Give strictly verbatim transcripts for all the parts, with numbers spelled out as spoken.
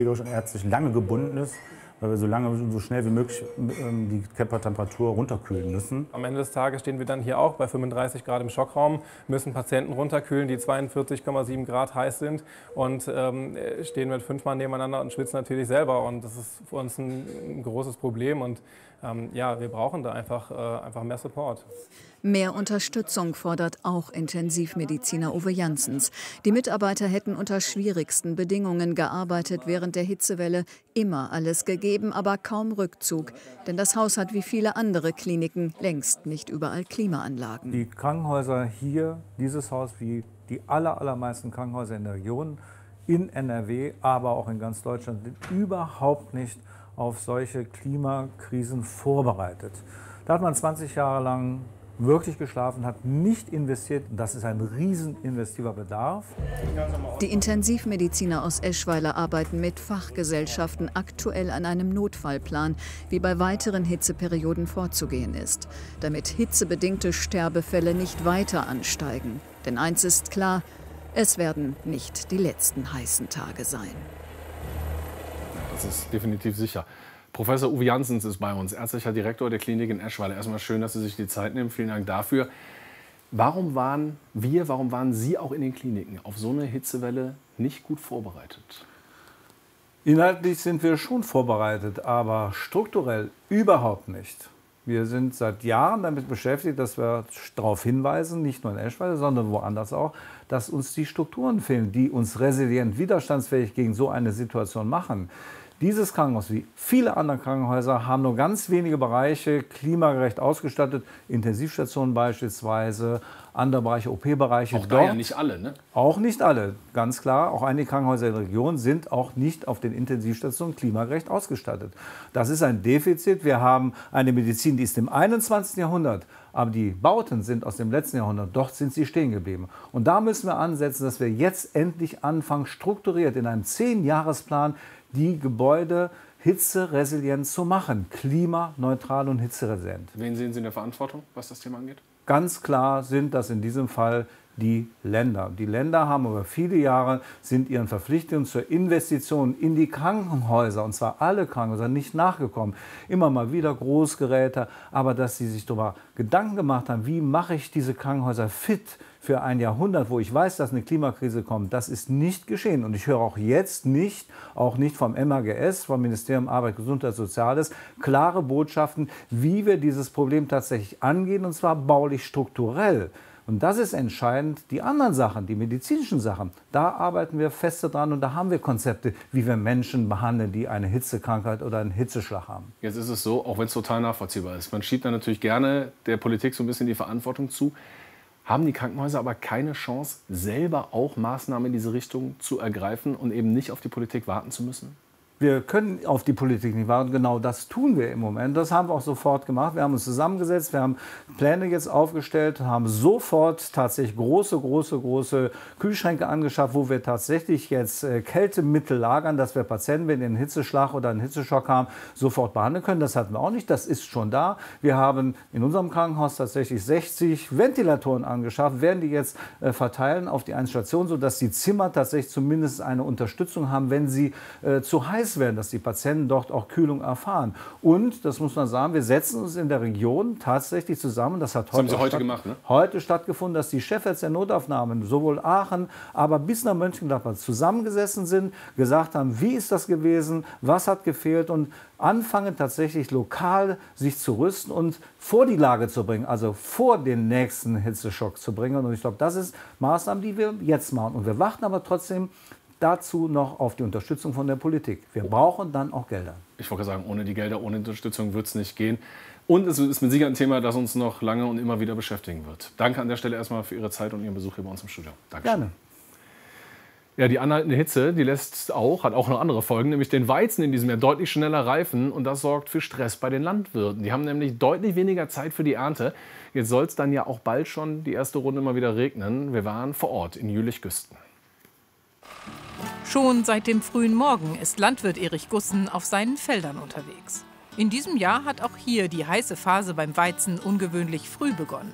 Er hat sich lange gebunden ist, weil wir so lange, so schnell wie möglich die Körpertemperatur runterkühlen müssen. Am Ende des Tages stehen wir dann hier auch bei fünfunddreißig Grad im Schockraum, müssen Patienten runterkühlen, die zweiundvierzig Komma sieben Grad heiß sind und ähm, stehen mit fünfmal nebeneinander und schwitzen natürlich selber. Und das ist für uns ein, ein großes Problem und ähm, ja, wir brauchen da einfach, äh, einfach mehr Support. Mehr Unterstützung fordert auch Intensivmediziner Uwe Janssens. Die Mitarbeiter hätten unter schwierigsten Bedingungen gearbeitet während der Hitzewelle, immer alles gegeben, aber kaum Rückzug. Denn das Haus hat wie viele andere Kliniken längst nicht überall Klimaanlagen. Die Krankenhäuser hier, dieses Haus wie die aller, allermeisten Krankenhäuser in der Region, in N R W, aber auch in ganz Deutschland, sind überhaupt nicht auf solche Klimakrisen vorbereitet. Da hat man zwanzig Jahre lang wirklich geschlafen, hat nicht investiert. Das ist ein riesen investiver Bedarf. Die Intensivmediziner aus Eschweiler arbeiten mit Fachgesellschaften aktuell an einem Notfallplan, wie bei weiteren Hitzeperioden vorzugehen ist, damit hitzebedingte Sterbefälle nicht weiter ansteigen. Denn eins ist klar, es werden nicht die letzten heißen Tage sein. Das ist definitiv sicher. Professor Uwe Janssens ist bei uns, ärztlicher Direktor der Klinik in Eschweiler. Erstmal schön, dass Sie sich die Zeit nehmen. Vielen Dank dafür. Warum waren wir, warum waren Sie auch in den Kliniken auf so eine Hitzewelle nicht gut vorbereitet? Inhaltlich sind wir schon vorbereitet, aber strukturell überhaupt nicht. Wir sind seit Jahren damit beschäftigt, dass wir darauf hinweisen, nicht nur in Eschweiler, sondern woanders auch, dass uns die Strukturen fehlen, die uns resilient, widerstandsfähig gegen so eine Situation machen. Dieses Krankenhaus, wie viele andere Krankenhäuser, haben nur ganz wenige Bereiche klimagerecht ausgestattet. Intensivstationen beispielsweise, andere Bereiche, O P-Bereiche. Auch da ja nicht alle, ne? Auch nicht alle, ganz klar. Auch einige Krankenhäuser in der Region sind auch nicht auf den Intensivstationen klimagerecht ausgestattet. Das ist ein Defizit. Wir haben eine Medizin, die ist im einundzwanzigsten Jahrhundert. Aber die Bauten sind aus dem letzten Jahrhundert. Dort sind sie stehen geblieben. Und da müssen wir ansetzen, dass wir jetzt endlich anfangen, strukturiert in einem Zehn-Jahresplan die Gebäude hitzeresilient zu machen, klimaneutral und hitzeresilient. Wen sehen Sie in der Verantwortung, was das Thema angeht? Ganz klar sind das in diesem Fall die Länder. Die Länder haben über viele Jahre sind ihren Verpflichtungen zur Investition in die Krankenhäuser, und zwar alle Krankenhäuser, nicht nachgekommen. Immer mal wieder Großgeräte, aber dass sie sich darüber Gedanken gemacht haben, wie mache ich diese Krankenhäuser fit für ein Jahrhundert, wo ich weiß, dass eine Klimakrise kommt, das ist nicht geschehen. Und ich höre auch jetzt nicht, auch nicht vom M A G S, vom Ministerium Arbeit, Gesundheit, Soziales, klare Botschaften, wie wir dieses Problem tatsächlich angehen, und zwar baulich strukturell. Und das ist entscheidend. Die anderen Sachen, die medizinischen Sachen, da arbeiten wir feste dran und da haben wir Konzepte, wie wir Menschen behandeln, die eine Hitzekrankheit oder einen Hitzeschlag haben. Jetzt ist es so, auch wenn es total nachvollziehbar ist, man schiebt dann natürlich gerne der Politik so ein bisschen die Verantwortung zu. Haben die Krankenhäuser aber keine Chance, selber auch Maßnahmen in diese Richtung zu ergreifen und eben nicht auf die Politik warten zu müssen? Wir können auf die Politik nicht warten. Genau das tun wir im Moment. Das haben wir auch sofort gemacht. Wir haben uns zusammengesetzt, wir haben Pläne jetzt aufgestellt, haben sofort tatsächlich große, große, große Kühlschränke angeschafft, wo wir tatsächlich jetzt äh, Kältemittel lagern, dass wir Patienten, wenn die einen Hitzeschlag oder einen Hitzeschock haben, sofort behandeln können. Das hatten wir auch nicht. Das ist schon da. Wir haben in unserem Krankenhaus tatsächlich sechzig Ventilatoren angeschafft, werden die jetzt äh, verteilen auf die Einzelstationen, sodass die Zimmer tatsächlich zumindest eine Unterstützung haben, wenn sie äh, zu heiß werden, dass die Patienten dort auch Kühlung erfahren. Und, das muss man sagen, wir setzen uns in der Region tatsächlich zusammen. Das hat das heute, haben Sie heute statt, gemacht, ne? heute stattgefunden, dass die Chefärzte der Notaufnahmen, sowohl Aachen, aber bis nach Mönchengladbach zusammengesessen sind, gesagt haben, wie ist das gewesen, was hat gefehlt und anfangen tatsächlich lokal sich zu rüsten und vor die Lage zu bringen, also vor den nächsten Hitzeschock zu bringen. Und ich glaube, das ist Maßnahmen, die wir jetzt machen. Und wir warten aber trotzdem dazu noch auf die Unterstützung von der Politik. Wir brauchen dann auch Gelder. Ich wollte sagen, ohne die Gelder, ohne Unterstützung wird es nicht gehen. Und es ist mit Sicherheit ein Thema, das uns noch lange und immer wieder beschäftigen wird. Danke an der Stelle erstmal für Ihre Zeit und Ihren Besuch hier bei uns im Studio. Dankeschön. Gerne. Ja, die anhaltende Hitze, die lässt auch, hat auch noch andere Folgen, nämlich den Weizen in diesem Jahr deutlich schneller reifen. Und das sorgt für Stress bei den Landwirten. Die haben nämlich deutlich weniger Zeit für die Ernte. Jetzt soll es dann ja auch bald schon die erste Runde mal wieder regnen. Wir waren vor Ort in Jülich-Güsten. Schon seit dem frühen Morgen ist Landwirt Erich Gussen auf seinen Feldern unterwegs. In diesem Jahr hat auch hier die heiße Phase beim Weizen ungewöhnlich früh begonnen.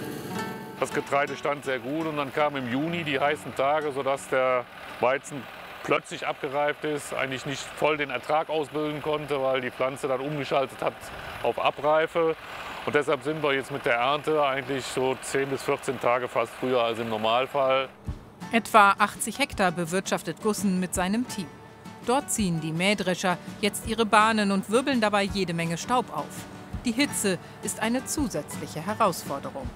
Das Getreide stand sehr gut und dann kamen im Juni die heißen Tage, sodass der Weizen plötzlich abgereift ist, eigentlich nicht voll den Ertrag ausbilden konnte, weil die Pflanze dann umgeschaltet hat auf Abreife. Und deshalb sind wir jetzt mit der Ernte eigentlich so zehn bis vierzehn Tage fast früher als im Normalfall. Etwa achtzig Hektar bewirtschaftet Gussen mit seinem Team. Dort ziehen die Mähdrescher jetzt ihre Bahnen und wirbeln dabei jede Menge Staub auf. Die Hitze ist eine zusätzliche Herausforderung.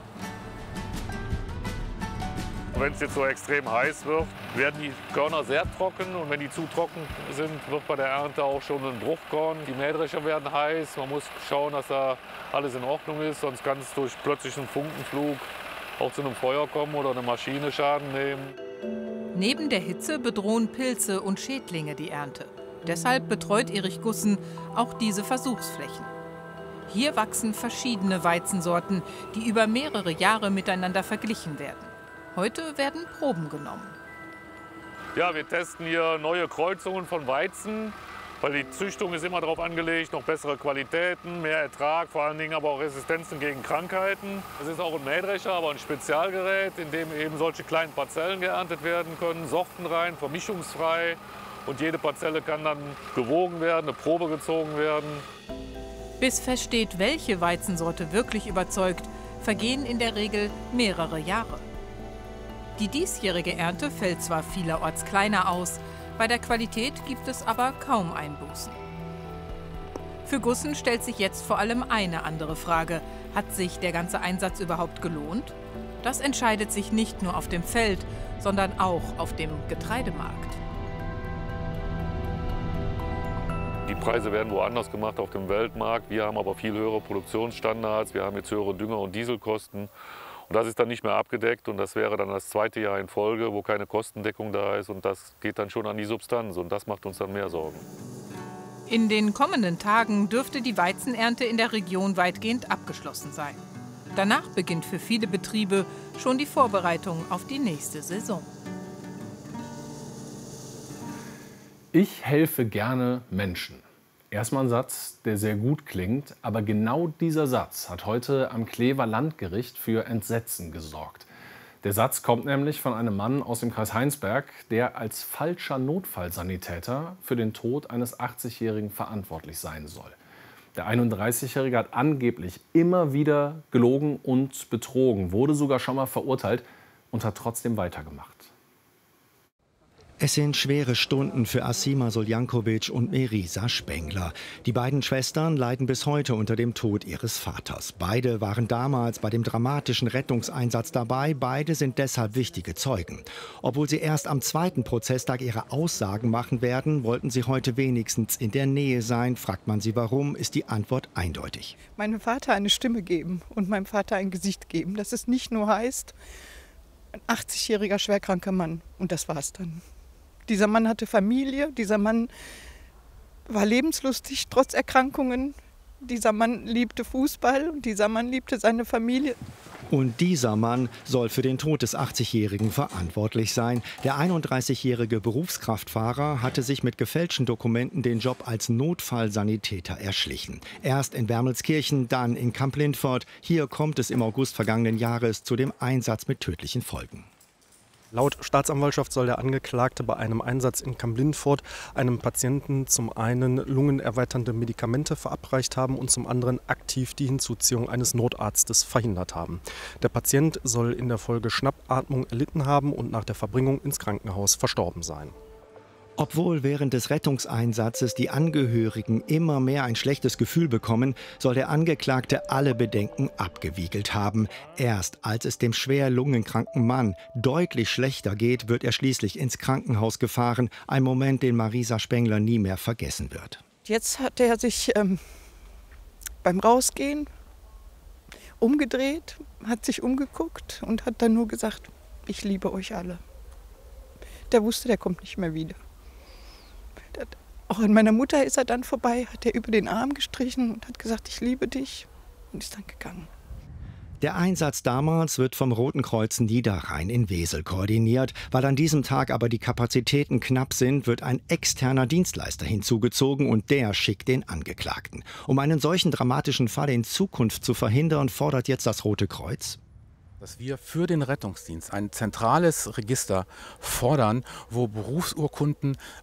Wenn es jetzt so extrem heiß wird, werden die Körner sehr trocken. Und wenn die zu trocken sind, wird bei der Ernte auch schon ein Bruchkorn. Die Mähdrescher werden heiß. Man muss schauen, dass da alles in Ordnung ist. Sonst kann es durch plötzlichen Funkenflug auch zu einem Feuer kommen oder eine Maschine Schaden nehmen. Neben der Hitze bedrohen Pilze und Schädlinge die Ernte. Deshalb betreut Erich Gussen auch diese Versuchsflächen. Hier wachsen verschiedene Weizensorten, die über mehrere Jahre miteinander verglichen werden. Heute werden Proben genommen. Ja, wir testen hier neue Kreuzungen von Weizen, weil die Züchtung ist immer darauf angelegt, noch bessere Qualitäten, mehr Ertrag, vor allen Dingen aber auch Resistenzen gegen Krankheiten. Es ist auch ein Mähdrescher, aber ein Spezialgerät, in dem eben solche kleinen Parzellen geerntet werden können, sortenrein, vermischungsfrei. Und jede Parzelle kann dann gewogen werden, eine Probe gezogen werden. Bis feststeht, welche Weizensorte wirklich überzeugt, vergehen in der Regel mehrere Jahre. Die diesjährige Ernte fällt zwar vielerorts kleiner aus, bei der Qualität gibt es aber kaum Einbußen. Für Gussen stellt sich jetzt vor allem eine andere Frage. Hat sich der ganze Einsatz überhaupt gelohnt? Das entscheidet sich nicht nur auf dem Feld, sondern auch auf dem Getreidemarkt. Die Preise werden woanders gemacht auf dem Weltmarkt. Wir haben aber viel höhere Produktionsstandards. Wir haben jetzt höhere Dünger- und Dieselkosten. Und das ist dann nicht mehr abgedeckt. Und das wäre dann das zweite Jahr in Folge, wo keine Kostendeckung da ist. Und das geht dann schon an die Substanz. Und das macht uns dann mehr Sorgen. In den kommenden Tagen dürfte die Weizenernte in der Region weitgehend abgeschlossen sein. Danach beginnt für viele Betriebe schon die Vorbereitung auf die nächste Saison. Ich helfe gerne Menschen. Erstmal ein Satz, der sehr gut klingt, aber genau dieser Satz hat heute am Clever Landgericht für Entsetzen gesorgt. Der Satz kommt nämlich von einem Mann aus dem Kreis Heinsberg, der als falscher Notfallsanitäter für den Tod eines achtzigjährigen verantwortlich sein soll. Der einunddreißigjährige hat angeblich immer wieder gelogen und betrogen, wurde sogar schon mal verurteilt und hat trotzdem weitergemacht. Es sind schwere Stunden für Asima Soljankovic und Merisa Spengler. Die beiden Schwestern leiden bis heute unter dem Tod ihres Vaters. Beide waren damals bei dem dramatischen Rettungseinsatz dabei. Beide sind deshalb wichtige Zeugen. Obwohl sie erst am zweiten Prozesstag ihre Aussagen machen werden, wollten sie heute wenigstens in der Nähe sein. Fragt man sie warum, ist die Antwort eindeutig. Meinem Vater eine Stimme geben und meinem Vater ein Gesicht geben. Dass es nicht nur heißt, ein achtzigjähriger schwerkranker Mann. Und das war's dann. Dieser Mann hatte Familie, dieser Mann war lebenslustig, trotz Erkrankungen. Dieser Mann liebte Fußball und dieser Mann liebte seine Familie. Und dieser Mann soll für den Tod des achtzigjährigen verantwortlich sein. Der einunddreißigjährige Berufskraftfahrer hatte sich mit gefälschten Dokumenten den Job als Notfallsanitäter erschlichen. Erst in Wermelskirchen, dann in Kamp-Lintfort. Hier kommt es im August vergangenen Jahres zu dem Einsatz mit tödlichen Folgen. Laut Staatsanwaltschaft soll der Angeklagte bei einem Einsatz in Kamp-Lintfort einem Patienten zum einen lungenerweiternde Medikamente verabreicht haben und zum anderen aktiv die Hinzuziehung eines Notarztes verhindert haben. Der Patient soll in der Folge Schnappatmung erlitten haben und nach der Verbringung ins Krankenhaus verstorben sein. Obwohl während des Rettungseinsatzes die Angehörigen immer mehr ein schlechtes Gefühl bekommen, soll der Angeklagte alle Bedenken abgewiegelt haben. Erst als es dem schwer lungenkranken Mann deutlich schlechter geht, wird er schließlich ins Krankenhaus gefahren. Ein Moment, den Marisa Spengler nie mehr vergessen wird. Jetzt hat er sich ähm, beim Rausgehen umgedreht, hat sich umgeguckt und hat dann nur gesagt, ich liebe euch alle. Der wusste, der kommt nicht mehr wieder. Auch an meiner Mutter ist er dann vorbei, hat er über den Arm gestrichen und hat gesagt, ich liebe dich, und ist dann gegangen. Der Einsatz damals wird vom Roten Kreuz Niederrhein in Wesel koordiniert. Weil an diesem Tag aber die Kapazitäten knapp sind, wird ein externer Dienstleister hinzugezogen und der schickt den Angeklagten. Um einen solchen dramatischen Fall in Zukunft zu verhindern, fordert jetzt das Rote Kreuz: Dass wir für den Rettungsdienst ein zentrales Register fordern, wo Berufsurkunden